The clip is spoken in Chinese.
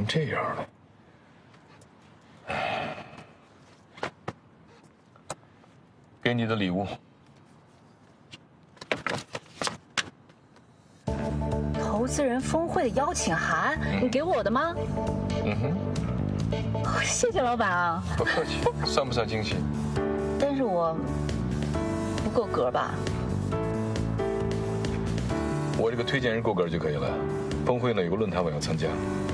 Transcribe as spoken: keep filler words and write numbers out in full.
成这样了。给你的礼物。 投资人峰会的邀请函，你给我的吗？ 嗯哼。 谢谢老板啊。 不客气，算不算惊喜？ 但是我不够格吧？ 我这个推荐人够格就可以了。峰会呢有个论坛我要参加。